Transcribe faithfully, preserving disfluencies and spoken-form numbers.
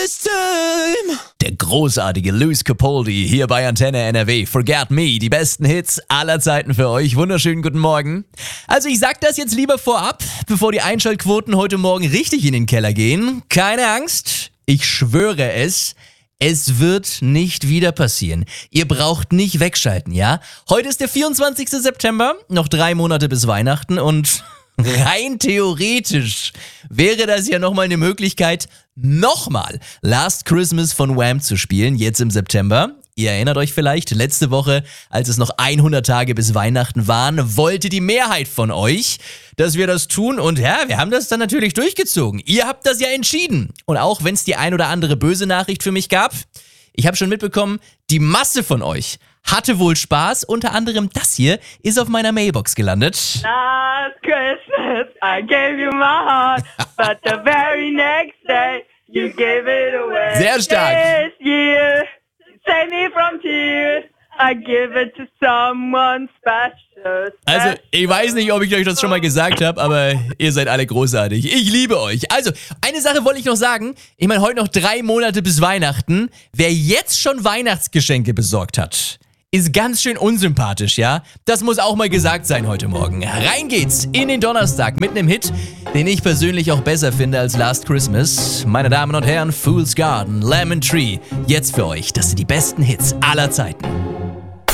This time. Der großartige Lewis Capaldi hier bei Antenne N R W. Forget Me, die besten Hits aller Zeiten für euch. Wunderschönen guten Morgen. Also ich sag das jetzt lieber vorab, bevor die Einschaltquoten heute Morgen richtig in den Keller gehen. Keine Angst, ich schwöre es. Es wird nicht wieder passieren. Ihr braucht nicht wegschalten, ja? Heute ist der vierundzwanzigster September, noch drei Monate bis Weihnachten und rein theoretisch wäre das ja nochmal eine Möglichkeit, nochmal Last Christmas von Wham zu spielen, jetzt im September. Ihr erinnert euch vielleicht, letzte Woche, als es noch hundert Tage bis Weihnachten waren, wollte die Mehrheit von euch, dass wir das tun. Und ja, wir haben das dann natürlich durchgezogen. Ihr habt das ja entschieden. Und auch wenn es die ein oder andere böse Nachricht für mich gab, ich habe schon mitbekommen, die Masse von euch hatte wohl Spaß. Unter anderem das hier ist auf meiner Mailbox gelandet. Last Christmas I gave you my heart, but the very next day you gave it away. Sehr stark. This year save me from tears, I give it to someone special. Also, ich weiß nicht, ob ich euch das schon mal gesagt habe, aber ihr seid alle großartig. Ich liebe euch. Also, eine Sache wollte ich noch sagen. Ich meine, heute noch drei Monate bis Weihnachten. Wer jetzt schon Weihnachtsgeschenke besorgt hat, ist ganz schön unsympathisch, ja? Das muss auch mal gesagt sein heute Morgen. Rein geht's in den Donnerstag mit einem Hit, den ich persönlich auch besser finde als Last Christmas. Meine Damen und Herren, Fool's Garden, Lemon Tree. Jetzt für euch, das sind die besten Hits aller Zeiten.